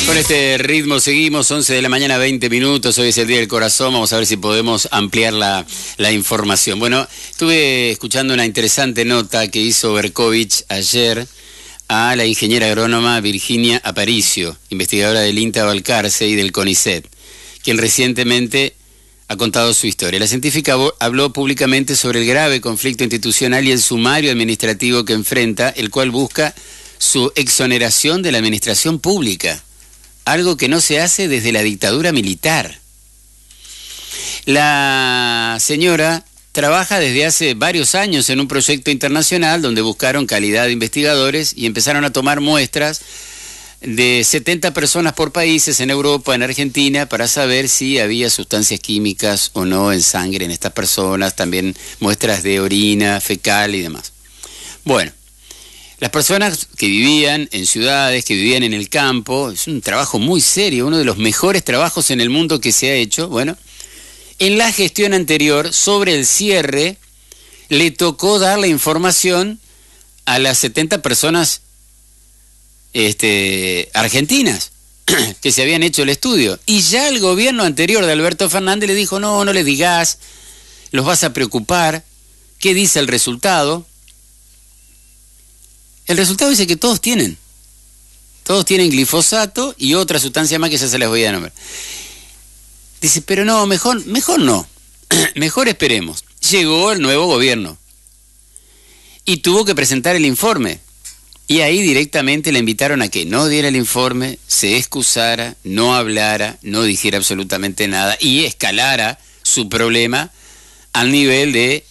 Con este ritmo seguimos, 11 de la mañana, 20 minutos, hoy es el Día del Corazón, vamos a ver si podemos ampliar la información. Bueno, estuve escuchando una interesante nota que hizo Berkovich ayer a la ingeniera agrónoma Virginia Aparicio, investigadora del INTA Balcarce y del CONICET, quien recientemente ha contado su historia. La científica habló públicamente sobre el grave conflicto institucional y el sumario administrativo que enfrenta, el cual busca su exoneración de la administración pública, algo que no se hace desde la dictadura militar. La señora trabaja desde hace varios años en un proyecto internacional donde buscaron calidad de investigadores y empezaron a tomar muestras de 70 personas por países en Europa, en Argentina, para saber si había sustancias químicas o no en sangre en estas personas, también muestras de orina, fecal y demás. Bueno, las personas que vivían en ciudades, que vivían en el campo, es un trabajo muy serio, uno de los mejores trabajos en el mundo que se ha hecho. Bueno, en la gestión anterior, sobre el cierre, le tocó dar la información a las 70 personas argentinas que se habían hecho el estudio. Y ya el gobierno anterior de Alberto Fernández le dijo, no le digas, los vas a preocupar, ¿qué dice el resultado? El resultado dice que todos tienen glifosato y otra sustancia más que ya se las voy a nombrar. Dice, pero no, mejor no, mejor esperemos. Llegó el nuevo gobierno y tuvo que presentar el informe. Y ahí directamente le invitaron a que no diera el informe, se excusara, no hablara, no dijera absolutamente nada y escalara su problema al nivel de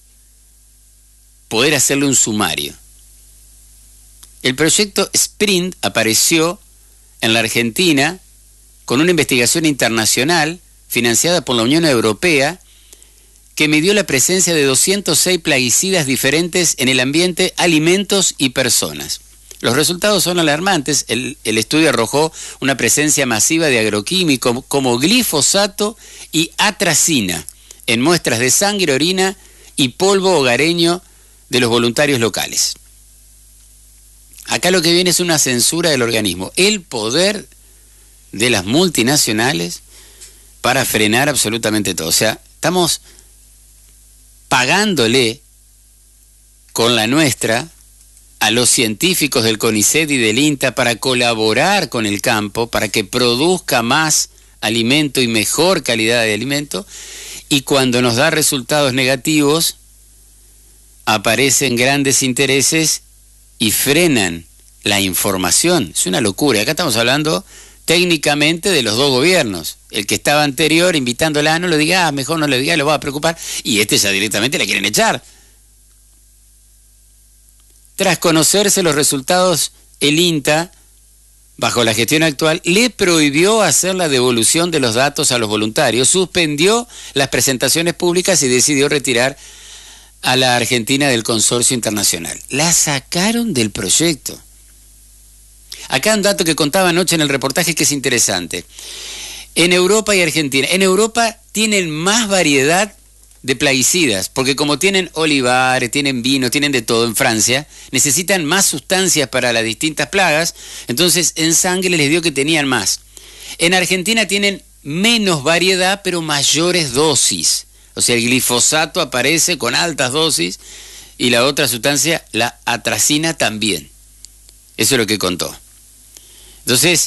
poder hacerle un sumario. El proyecto Sprint apareció en la Argentina con una investigación internacional financiada por la Unión Europea que midió la presencia de 206 plaguicidas diferentes en el ambiente, alimentos y personas. Los resultados son alarmantes. El estudio arrojó una presencia masiva de agroquímicos como glifosato y atracina en muestras de sangre, orina y polvo hogareño de los voluntarios locales. Acá lo que viene es una censura del organismo, el poder de las multinacionales para frenar absolutamente todo. O sea, estamos pagándole con la nuestra a los científicos del CONICET y del INTA para colaborar con el campo, para que produzca más alimento y mejor calidad de alimento, y cuando nos da resultados negativos, aparecen grandes intereses y frenan la información. Es una locura. Acá estamos hablando técnicamente de los dos gobiernos. El que estaba anterior invitándola, no lo diga, mejor no lo diga, lo va a preocupar, y ya directamente la quieren echar. Tras conocerse los resultados, el INTA, bajo la gestión actual, le prohibió hacer la devolución de los datos a los voluntarios, suspendió las presentaciones públicas y decidió retirar a la Argentina del consorcio internacional. La sacaron del proyecto. Acá un dato que contaba anoche en el reportaje que es interesante. En Europa y Argentina, en Europa tienen más variedad de plaguicidas, porque como tienen olivares, tienen vino, tienen de todo en Francia, necesitan más sustancias para las distintas plagas, entonces en sangre les dio que tenían más. En Argentina tienen menos variedad, pero mayores dosis. O sea, el glifosato aparece con altas dosis y la otra sustancia, la atracina, también. Eso es lo que contó. Entonces,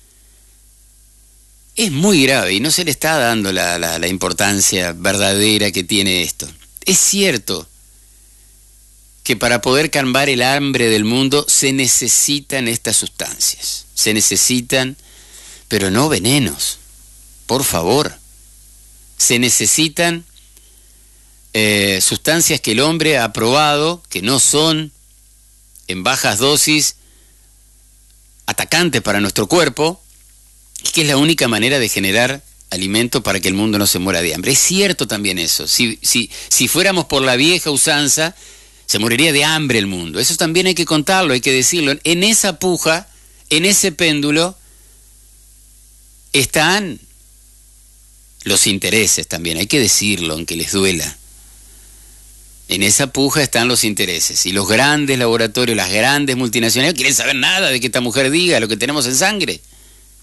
es muy grave y no se le está dando la importancia verdadera que tiene esto. Es cierto que para poder calmar el hambre del mundo se necesitan estas sustancias. Se necesitan, pero no venenos. Por favor. Se necesitan sustancias que el hombre ha probado, que no son en bajas dosis atacantes para nuestro cuerpo, y que es la única manera de generar alimento para que el mundo no se muera de hambre. Es cierto también eso. Si fuéramos por la vieja usanza, se moriría de hambre el mundo. Eso también hay que contarlo, hay que decirlo. En esa puja, en ese péndulo, están los intereses también, hay que decirlo, aunque les duela. En esa puja están los intereses. Y los grandes laboratorios, las grandes multinacionales, no quieren saber nada de que esta mujer diga lo que tenemos en sangre.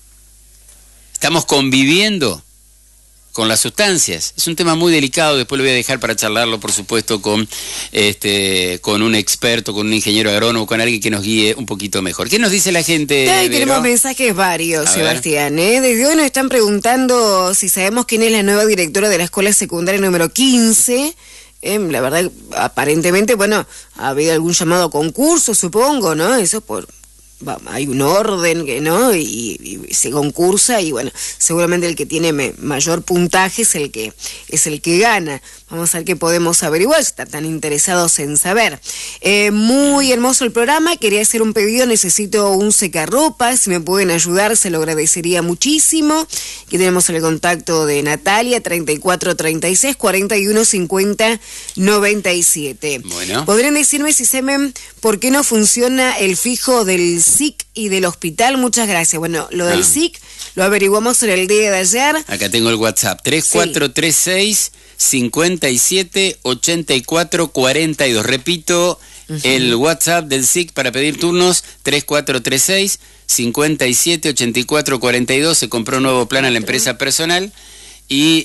estamos conviviendo con las sustancias. Es un tema muy delicado, después lo voy a dejar para charlarlo, por supuesto, con un experto, con un ingeniero agrónomo, con alguien que nos guíe un poquito mejor. ¿Qué nos dice la gente? Ahí tenemos mensajes varios, Sebastián. Desde hoy nos están preguntando si sabemos quién es la nueva directora de la escuela secundaria número 15. La verdad, aparentemente, bueno, ha habido algún llamado a concurso, supongo, ¿no? Eso hay un orden, ¿no? Y se concursa y bueno, seguramente el que tiene mayor puntaje es el que gana. Vamos a ver qué podemos averiguar, si están tan interesados en saber. Muy hermoso el programa, quería hacer un pedido, necesito un secarropa, si me pueden ayudar se lo agradecería muchísimo. Aquí tenemos el contacto de Natalia, 3436 41 50 97. Bueno. ¿Podrían decirme si saben por qué no funciona el fijo del SIC y del hospital? Muchas gracias. Bueno, lo del SIC lo averiguamos en el día de ayer. Acá tengo el WhatsApp, 3436 57 84 42. Repito, el WhatsApp del SIC para pedir turnos, 3436 57 84 42. Se compró un nuevo plan a la empresa personal y...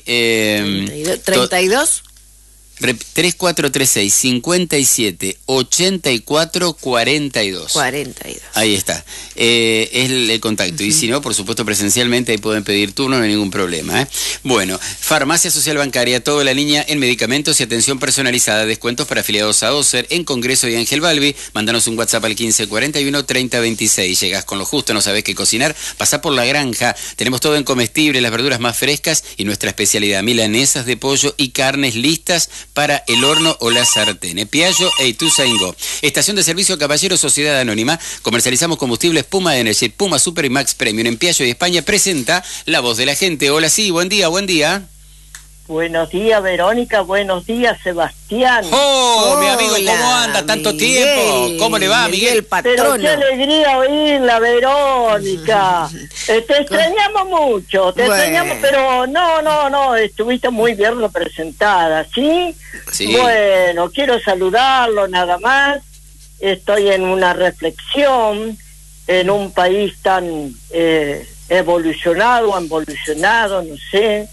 32. 3436 57 84 42. Ahí está. Es el contacto. Y si no, por supuesto, presencialmente ahí pueden pedir turno, no hay ningún problema. Bueno, Farmacia Social Bancaria, toda la línea en medicamentos y atención personalizada. Descuentos para afiliados a OSER, en Congreso y Ángel Balbi. Mándanos un WhatsApp al 1541 3026. Llegás con lo justo, no sabés qué cocinar. Pasá por La Granja. Tenemos todo en comestible, las verduras más frescas y nuestra especialidad, milanesas de pollo y carnes listas para el horno o la sartén. Piaggio e Ituzaingó. Estación de servicio Caballero Sociedad Anónima. Comercializamos combustibles Puma Energy, Puma Super y Max Premium. En Piaggio y España presenta La Voz de la Gente. Hola, sí, buen día, buen día. Buenos días, Verónica. Buenos días, Sebastián. Mi amigo, ¿cómo anda? Tanto tiempo. ¿Cómo le va, Miguel? Pero qué alegría oírla, Verónica. Te extrañamos mucho, extrañamos, pero no, estuviste muy bien representada, ¿sí? Sí. Bueno, quiero saludarlo nada más. Estoy en una reflexión en un país tan evolucionado, no sé.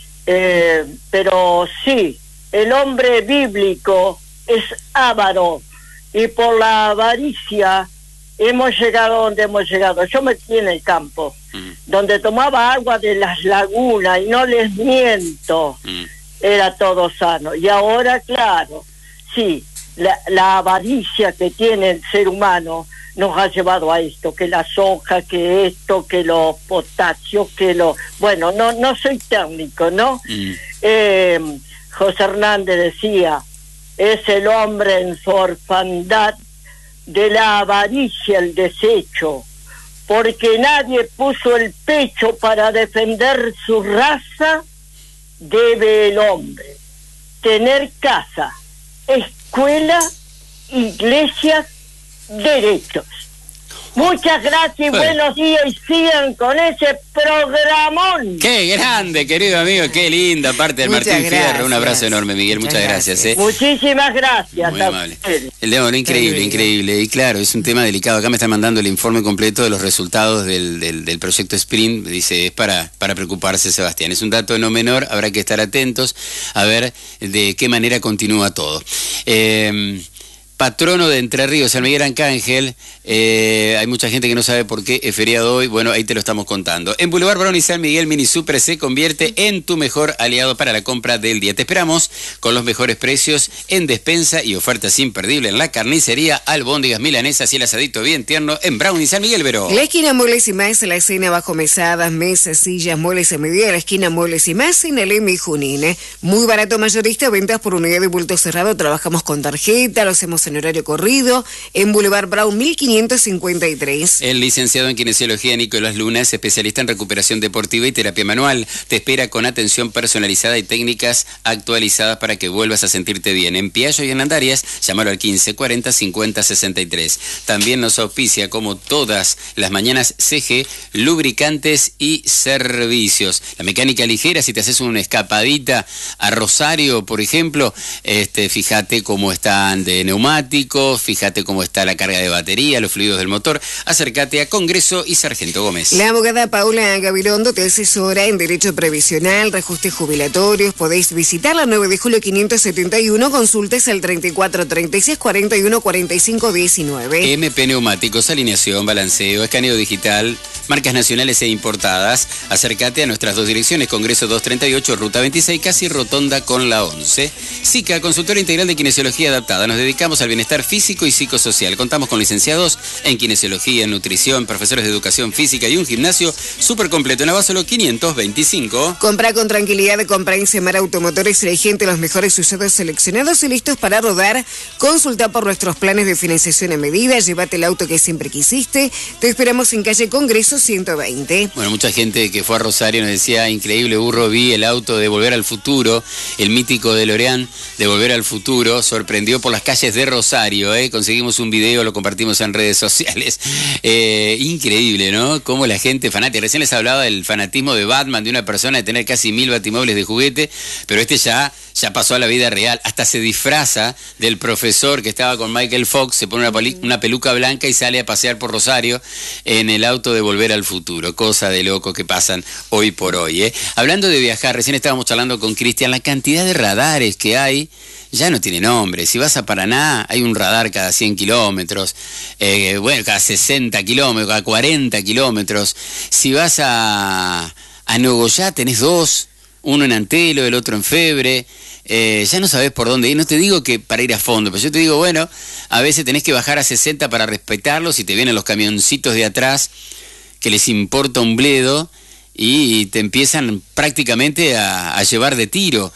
Pero sí, el hombre bíblico es avaro y por la avaricia hemos llegado donde hemos llegado. Yo me crié en el campo, donde tomaba agua de las lagunas y no les miento, era todo sano. Y ahora, claro, sí, la avaricia que tiene el ser humano nos ha llevado a esto, que la soja, que esto, que los potasios, que lo... Bueno, no soy técnico, ¿no? José Hernández decía, es el hombre en su orfandad de la avaricia el desecho, porque nadie puso el pecho para defender su raza, debe el hombre tener casa, escuela, iglesias, derechos. Muchas gracias y buenos días y sigan con ese programón. Qué grande, querido amigo, qué linda parte del Martín Fierro. Un abrazo enorme, Miguel, muchas gracias. Muchísimas gracias. Muy amable. Increíble. Y claro, es un tema delicado. Acá me están mandando el informe completo de los resultados del proyecto Sprint. Dice, es para preocuparse, Sebastián. Es un dato no menor, habrá que estar atentos a ver de qué manera continúa todo. Patrono de Entre Ríos, San Miguel Arcángel, hay mucha gente que no sabe por qué es feriado hoy, bueno, ahí te lo estamos contando. En Boulevard Brown y San Miguel, Mini Super se convierte en tu mejor aliado para la compra del día. Te esperamos con los mejores precios en despensa y ofertas imperdibles en la carnicería, albóndigas milanesas y el asadito bien tierno en Brown y San Miguel, Veró. La esquina Muebles y Más, la escena bajo mesadas, mesas, sillas, muebles a medida, la esquina Muebles y Más en el M. Junín. Muy barato mayorista, ventas por unidad de bulto cerrado, trabajamos con tarjeta, lo hacemos en horario corrido, en Boulevard Brown 1553. El licenciado en Kinesiología Nicolás Luna es especialista en recuperación deportiva y terapia manual. Te espera con atención personalizada y técnicas actualizadas para que vuelvas a sentirte bien. En Piaggio y en Andarias, llámalo al 15 40 50 63. También nos auspicia, como todas las mañanas, CG, lubricantes y servicios. La mecánica ligera, si te haces una escapadita a Rosario, por ejemplo, fíjate cómo están de neumáticos, neumáticos, fíjate cómo está la carga de batería, los fluidos del motor. Acércate a Congreso y Sargento Gómez. La abogada Paula Gabirondo te asesora en derecho previsional, reajustes jubilatorios. Podéis visitar la 9 de julio 571, consultes al 34 36 41 45 19. MP Neumáticos, alineación, balanceo, escaneo digital, marcas nacionales e importadas. Acércate a nuestras dos direcciones, Congreso 238, Ruta 26, casi rotonda con la 11. SICA, consultora integral de kinesiología adaptada. Nos dedicamos al bienestar físico y psicosocial. Contamos con licenciados en kinesiología, nutrición, profesores de educación física y un gimnasio súper completo en Abasolo 525. Compra con tranquilidad, compra en Semar Automotores, elegente los mejores usados seleccionados y listos para rodar. Consulta por nuestros planes de financiación a medida. Llévate el auto que siempre quisiste. Te esperamos en calle Congreso 120. Bueno, mucha gente que fue a Rosario nos decía, increíble burro, vi el auto de Volver al Futuro, el mítico DeLorean de Volver al Futuro, sorprendió por las calles de Rosario, conseguimos un video, lo compartimos en redes sociales. Increíble, ¿no? Cómo la gente fanática, recién les hablaba del fanatismo de Batman, de una persona de tener casi 1000 batimóviles de juguete, pero ya pasó a la vida real, hasta se disfraza del profesor que estaba con Michael Fox, se pone una peluca blanca y sale a pasear por Rosario en el auto de Volver al Futuro, cosa de loco que pasan hoy por hoy. Hablando de viajar, recién estábamos charlando con Cristian, la cantidad de radares que hay ya no tiene nombre. Si vas a Paraná, hay un radar cada 100 kilómetros, cada 60 kilómetros, cada 40 kilómetros. Si vas a Nogoyá, tenés dos, uno en Antelo, el otro en Febre. Ya no sabés por dónde ir. No te digo que para ir a fondo, pero yo te digo, bueno, a veces tenés que bajar a 60 para respetarlos y te vienen los camioncitos de atrás que les importa un bledo y te empiezan prácticamente a llevar de tiro,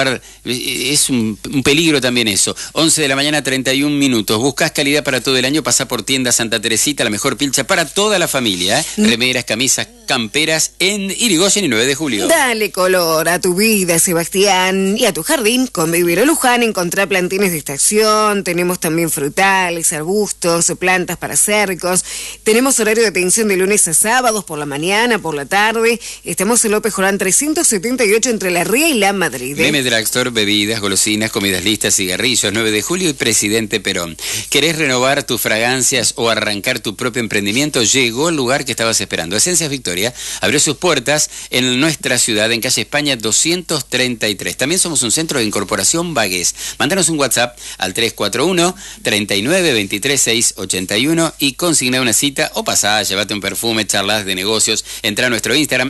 es un peligro también eso. 11 de la mañana, 31 minutos. Buscas calidad para todo el año, pasá por Tienda Santa Teresita, la mejor pilcha para toda la familia. Remeras, camisas, camperas en Irigoyen y 9 de julio. Dale color a tu vida, Sebastián, y a tu jardín. Con Vivero Luján encontrá plantines de estación, tenemos también frutales, arbustos, plantas para cercos. Tenemos horario de atención de lunes a sábados, por la mañana, por la tarde. Estamos en López Jordán 378 entre La Ría y La Madrid. Meme Drugstore, bebidas, golosinas, comidas listas, cigarrillos, 9 de julio y Presidente Perón. ¿Querés renovar tus fragancias o arrancar tu propio emprendimiento? Llegó el lugar que estabas esperando. Esencias Victoria abrió sus puertas en nuestra ciudad, en calle España 233. También somos un centro de incorporación Bagués. Mándanos un WhatsApp al 341 39 23 681 y consigna una cita o pasá, llévate un perfume, charlas de negocios. Entra a nuestro Instagram,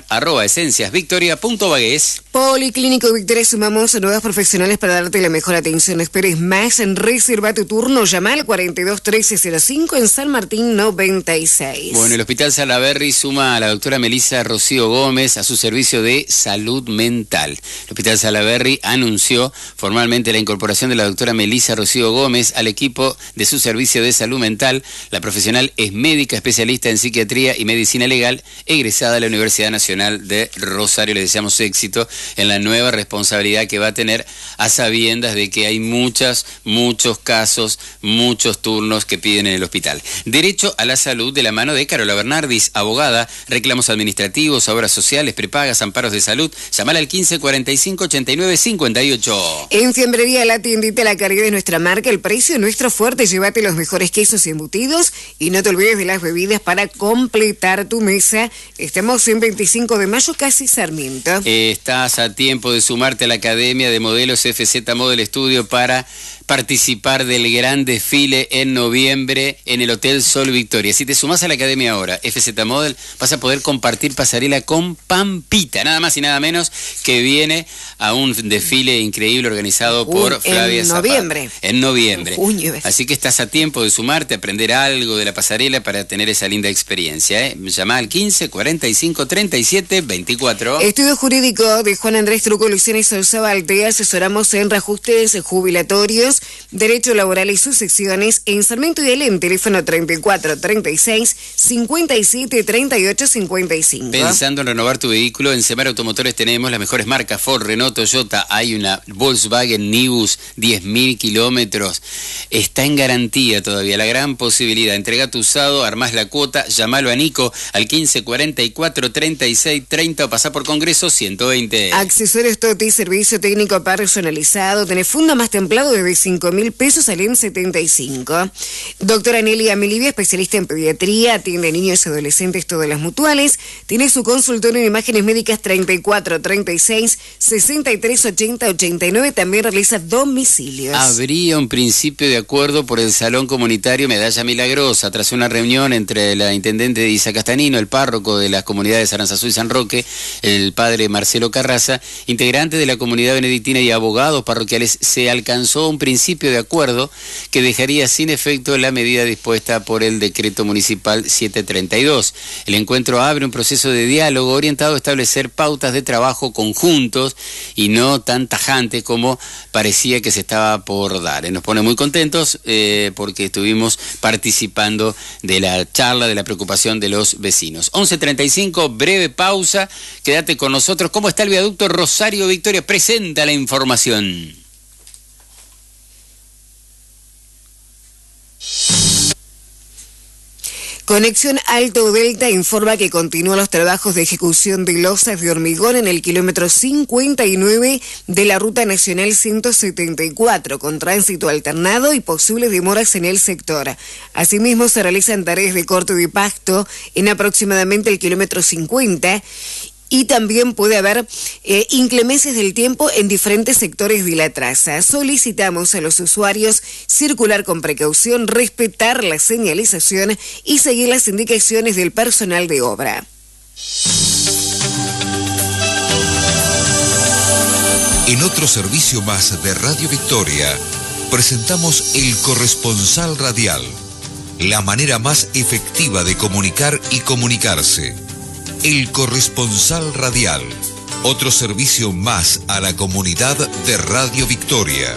@esenciasvictoria.bagués. Policlínico Victoria, sumamos a nuevos profesionales para darte la mejor atención. No esperes más, reserva tu turno, llama al 42 1305 en San Martín 96. Bueno, el Hospital Salaberry suma a la doctora Melissa Rocío Gómez a su servicio de salud mental. El Hospital Salaberry anunció formalmente la incorporación de la doctora Melissa Rocío Gómez al equipo de su servicio de salud mental. La profesional es médica especialista en psiquiatría y medicina legal, egresada de la Universidad Nacional de Rosario. Le deseamos éxito en la nueva responsabilidad que va a tener, a sabiendas de que hay muchos casos, muchos turnos que piden en el hospital. Derecho a la salud de la mano de Carola Bernardis, abogada, reclamos administrativos, obras sociales, prepagas, amparos de salud. Llamala al 15 45 89 58. En Fiambrería La Tiendita, la calidad de nuestra marca, el precio de nuestro fuerte. Llévate los mejores quesos y embutidos y no te olvides de las bebidas para completar tu mesa. Estamos en 25 de mayo, casi Sarmiento. Estás a tiempo de sumarte a la Academia de Modelos FZ Model Studio para participar del gran desfile en noviembre en el Hotel Sol Victoria. Si te sumás a la Academia ahora, FZ Model, vas a poder compartir pasarela con Pampita, nada más y nada menos, que viene a un desfile increíble organizado por Flavia Zapata. En noviembre. Junio. Así que estás a tiempo de sumarte, aprender algo de la pasarela para tener esa linda experiencia. Llama al 15 45 37 24. Estudio jurídico de Juan Andrés Truco Lucianes Solzabal. Te asesoramos en reajustes jubilatorios, derecho laboral y sus secciones en Sarmiento y Alem, teléfono 34 36 57 38 55. Pensando en renovar tu vehículo, en Semar Automotores tenemos las mejores marcas Ford, Renault, Toyota. Hay una Volkswagen Nibus, 10.000 kilómetros. Está en garantía todavía, la gran posibilidad. Entrega tu usado, armás la cuota, llamalo a Nico al 15 44 36 30 o pasá por Congreso 120. Accesorios Toti, servicio técnico personalizado. Tenés funda más templado de 75.000 pesos, Alem 75. Doctora Nelly Amelivia, especialista en pediatría, atiende niños y adolescentes todas las mutuales. Tiene su consultorio en imágenes médicas 34 36 63 80 89. También realiza domicilios. Habría un principio de acuerdo por el Salón Comunitario Medalla Milagrosa tras una reunión entre la intendente de Isa Castanino, el párroco de las comunidades Aranzazú y San Roque, el padre Marcelo Carraza, integrante de la comunidad benedictina y abogados parroquiales. Se alcanzó un principio de acuerdo que dejaría sin efecto la medida dispuesta por el decreto municipal 732. El encuentro abre un proceso de diálogo orientado a establecer pautas de trabajo conjuntos y no tan tajantes como parecía que se estaba por dar. Nos pone muy contentos porque estuvimos participando de la charla, de la preocupación de los vecinos. 11:35, breve pausa, quédate con nosotros. ¿Cómo está el viaducto Rosario Victoria? Presenta la información. Conexión Alto Delta informa que continúan los trabajos de ejecución de losas de hormigón en el kilómetro 59 de la Ruta Nacional 174, con tránsito alternado y posibles demoras en el sector. Asimismo, se realizan tareas de corte de pasto en aproximadamente el kilómetro 50 y también puede haber inclemencias del tiempo en diferentes sectores de la traza. Solicitamos a los usuarios circular con precaución, respetar la señalización y seguir las indicaciones del personal de obra. En otro servicio más de Radio Victoria, presentamos El Corresponsal Radial, la manera más efectiva de comunicar y comunicarse. El Corresponsal Radial, otro servicio más a la comunidad de Radio Victoria.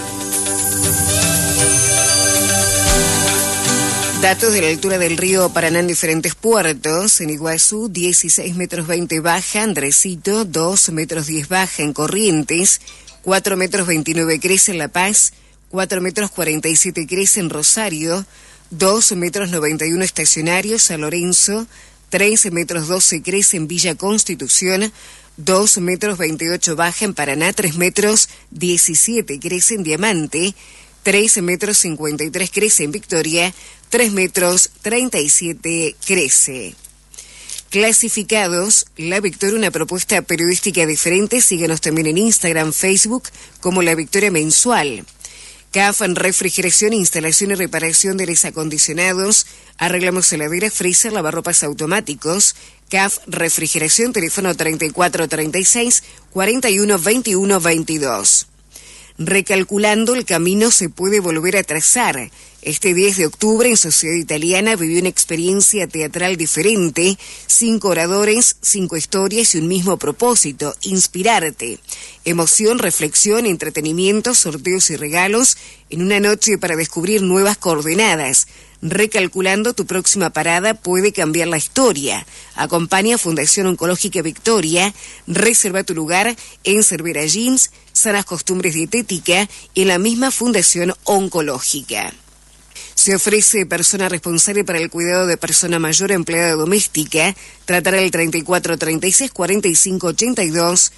Datos de la altura del río Paraná en diferentes puertos. En Iguazú, 16 metros 20 baja. Andresito, 2 metros 10 baja. En Corrientes, 4 metros 29 crece en La Paz, 4 metros 47 crece en Rosario, 2 metros 91 estacionario San Lorenzo, 13 metros 12 crece en Villa Constitución, 2 metros 28 baja en Paraná, 3 metros 17 crece en Diamante, 13 metros 53 crece en Victoria, 3 metros 37 crece. Clasificados, La Victoria, una propuesta periodística diferente. Síguenos también en Instagram, Facebook, como La Victoria Mensual. CAF en refrigeración, instalación y reparación de aires acondicionados, arreglamos heladeras, freezer, lavarropas automáticos. CAF Refrigeración, teléfono 3436 41 21 22. Recalculando, el camino se puede volver a trazar. Este 10 de octubre en Sociedad Italiana vivió una experiencia teatral diferente, 5 oradores, 5 historias y un mismo propósito, inspirarte. Emoción, reflexión, entretenimiento, sorteos y regalos en una noche para descubrir nuevas coordenadas. Recalculando, tu próxima parada puede cambiar la historia. Acompaña a Fundación Oncológica Victoria. Reserva tu lugar en Cervera Jeans, Sanas Costumbres Dietética y en la misma Fundación Oncológica. Se ofrece persona responsable para el cuidado de persona mayor empleada doméstica. Tratar el 34 36 45 82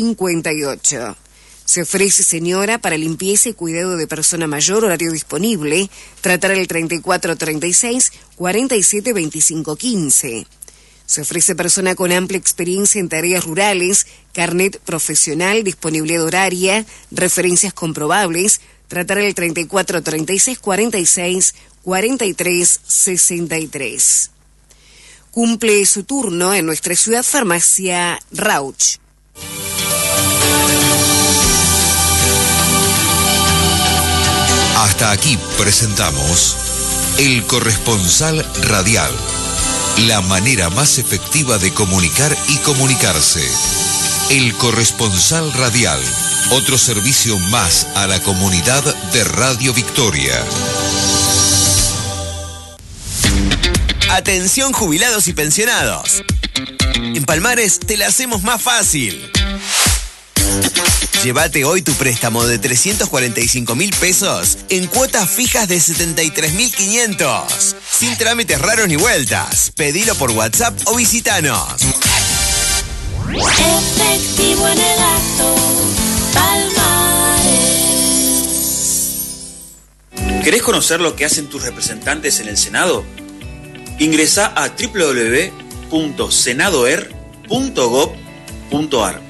58. Se ofrece señora para limpieza y cuidado de persona mayor, horario disponible. Tratar el 34 36 47 25 15. Se ofrece persona con amplia experiencia en tareas rurales, carnet profesional, disponibilidad horaria, referencias comprobables. Tratar el 34 36 46 43 63. Cumple su turno en nuestra ciudad Farmacia Rauch. Hasta aquí presentamos El Corresponsal Radial, la manera más efectiva de comunicar y comunicarse. El Corresponsal Radial, otro servicio más a la comunidad de Radio Victoria. Atención jubilados y pensionados. En Palmares te la hacemos más fácil. Llévate hoy tu préstamo de 345.000 pesos en cuotas fijas de 73.500. Sin trámites raros ni vueltas. Pedilo por WhatsApp o visítanos. Efectivo en el acto, Palmares. ¿Querés conocer lo que hacen tus representantes en el Senado? Ingresá a www.senadoer.gov.ar.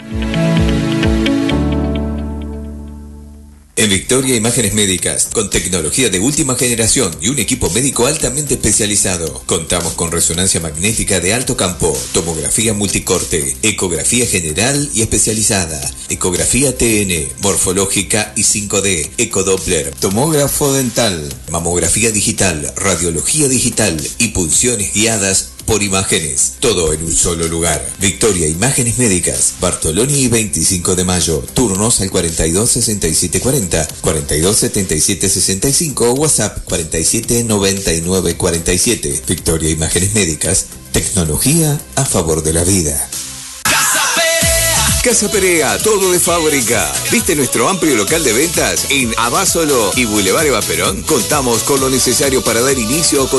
En Victoria Imágenes Médicas, con tecnología de última generación y un equipo médico altamente especializado. Contamos con resonancia magnética de alto campo, tomografía multicorte, ecografía general y especializada, ecografía TN, morfológica y 5D, ecodoppler, tomógrafo dental, mamografía digital, radiología digital y punciones guiadas por imágenes. Todo en un solo lugar. Victoria Imágenes Médicas, Bartoloni y 25 de Mayo. Turnos al 426740, 427765 o WhatsApp 479947. Victoria Imágenes Médicas, tecnología a favor de la vida. Casa Perea, todo de fábrica. ¿Viste nuestro amplio local de ventas en Abasolo y Boulevard Eva Perón? Contamos con lo necesario para dar inicio con